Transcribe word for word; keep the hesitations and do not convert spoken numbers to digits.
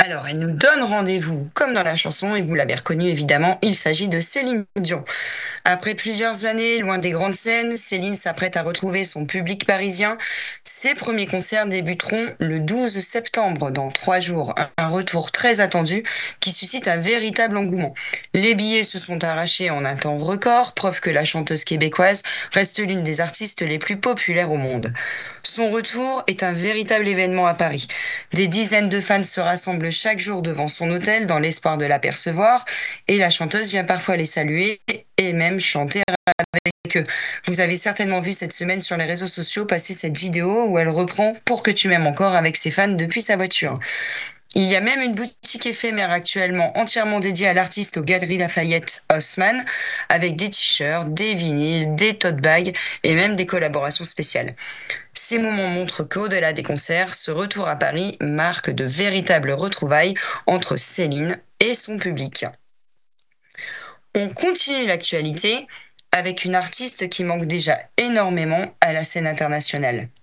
Alors, elle nous donne rendez-vous, comme dans la chanson, et vous l'avez reconnu évidemment, il s'agit de Céline Dion. Après plusieurs années loin des grandes scènes, Céline s'apprête à retrouver son public parisien. Ses premiers concerts débuteront le douze septembre, dans trois jours. Un un retour très attendu qui suscite un véritable engouement. Les billets se sont arrachés en un temps record, preuve que la chanteuse québécoise reste l'une des artistes les plus populaires au monde. Son retour est un véritable événement à Paris. Des dizaines de fans se rassemblent chaque jour devant son hôtel dans l'espoir de l'apercevoir et la chanteuse vient parfois les saluer et même chanter avec eux. Vous avez certainement vu cette semaine sur les réseaux sociaux passer cette vidéo où elle reprend Pour que tu m'aimes encore avec ses fans depuis sa voiture. Il y a même une boutique éphémère actuellement entièrement dédiée à l'artiste aux Galeries Lafayette Haussmann, avec des t-shirts, des vinyles, des tote bags et même des collaborations spéciales. Ces moments montrent qu'au-delà des concerts, ce retour à Paris marque de véritables retrouvailles entre Céline et son public. On continue l'actualité avec une artiste qui manque déjà énormément à la scène internationale.